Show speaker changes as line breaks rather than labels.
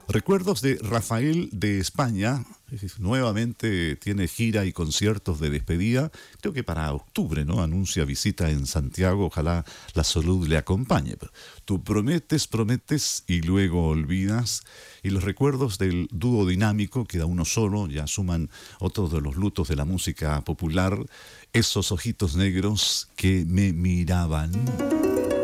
Recuerdos de Rafael de España. Nuevamente tiene gira y conciertos de despedida. Creo que para octubre, ¿no? Anuncia visita en Santiago. Ojalá la salud le acompañe. Tú prometes, prometes y luego olvidas. Y los recuerdos del dúo dinámico, queda uno solo, ya suman otros de los lutos de la música popular. Esos ojitos negros que me miraban.